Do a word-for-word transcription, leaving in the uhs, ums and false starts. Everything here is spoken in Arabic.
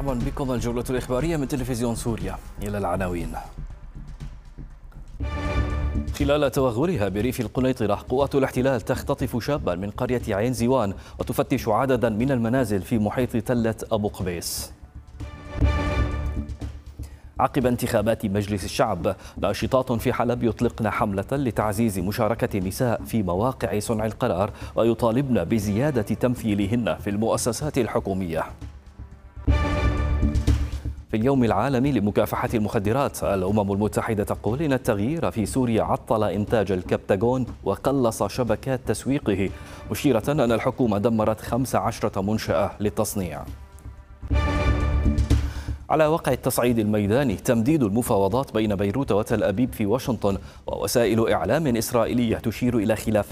مرحبا بكم. الجولة الإخبارية من تلفزيون سوريا. إلى العناوين. خلال توغلها بريف القنيطرة، قوات الاحتلال تختطف شابا من قرية عين زيوان وتفتش عددا من المنازل في محيط تلة أبو قبيس. عقب انتخابات مجلس الشعب، ناشطات في حلب يطلقن حملة لتعزيز مشاركة النساء في مواقع صنع القرار ويطالبن بزيادة تمثيلهن في المؤسسات الحكومية. في اليوم العالمي لمكافحة المخدرات، الأمم المتحدة تقول إن التغيير في سوريا عطل إنتاج الكبتاغون وقلص شبكات تسويقه، مشيرة أن الحكومة دمرت خمس عشرة منشأة للتصنيع. على وقع التصعيد الميداني، تمديد المفاوضات بين بيروت وتل أبيب في واشنطن، ووسائل إعلام إسرائيلية تشير إلى خلاف